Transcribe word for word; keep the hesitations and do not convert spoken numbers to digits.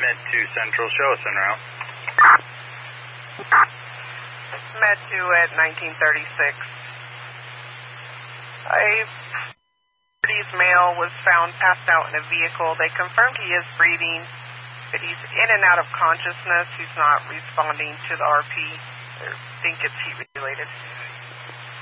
Med two Central, show us en route. Med two at nineteen thirty-six. A Bernese male was found passed out in a vehicle. They confirmed he is breathing, but he's in and out of consciousness. He's not responding to the R P. I think it's heat related.